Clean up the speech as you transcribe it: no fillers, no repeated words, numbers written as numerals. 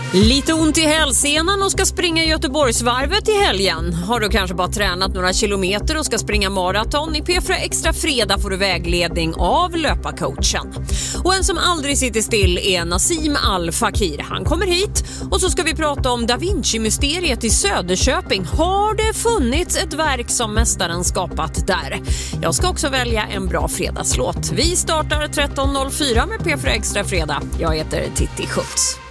Lite ont i hälsenan och ska springa Göteborgsvarvet i helgen. Har du kanske bara tränat några kilometer och ska springa maraton? I P4 Extra Fredag får du vägledning av löparcoachen. Och en som aldrig sitter still är Nassim Al-Fakir. Han kommer hit och så ska vi prata om Da Vinci-mysteriet i Söderköping. Har det funnits ett verk som mästaren skapat där? Jag ska också välja en bra fredagslåt. Vi startar 13.04 med P4 Extra Fredag. Jag heter Titti Schultz.